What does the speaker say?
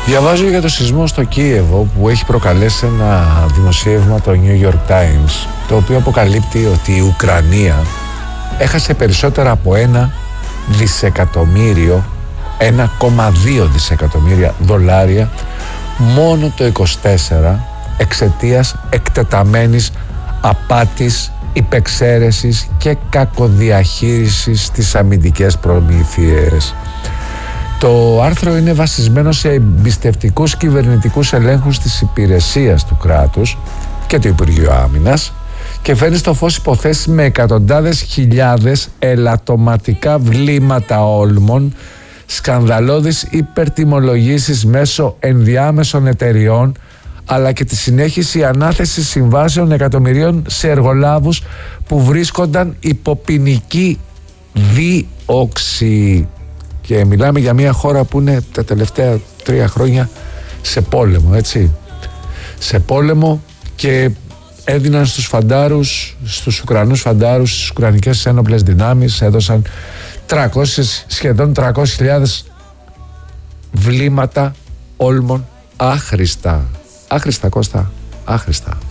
Διαβάζω για το σεισμό στο Κίεβο που έχει προκαλέσει ένα δημοσίευμα, το New York Times, το οποίο αποκαλύπτει ότι η Ουκρανία έχασε περισσότερα από 1 δισεκατομμύριο, 1,2 δισεκατομμύρια δολάρια μόνο το 24 εξαιτίας εκτεταμένης απάτης, υπεξαίρεσης και κακοδιαχείρισης στις αμυντικές προμήθειες. Το άρθρο είναι βασισμένο σε εμπιστευτικούς κυβερνητικούς ελέγχους της υπηρεσίας του κράτους και του Υπουργείου Άμυνας και φέρνει στο φως υποθέσεις με εκατοντάδες χιλιάδες ελαττωματικά βλήματα όλμων, σκανδαλώδεις υπερτιμολογήσεις μέσω ενδιάμεσων εταιριών, αλλά και τη συνέχιση ανάθεσης συμβάσεων εκατομμυρίων σε εργολάβους που βρίσκονταν υπό ποινική δίωξη. Και μιλάμε για μια χώρα που είναι τα τελευταία 3 χρόνια σε πόλεμο, έτσι. Σε πόλεμο, και έδιναν στους φαντάρους, στους Ουκρανούς φαντάρους, στις Ουκρανικές ένοπλες δυνάμεις, έδωσαν σχεδόν 300.000 βλήματα όλμων άχρηστα. Άχρηστα, Κώστα, άχρηστα.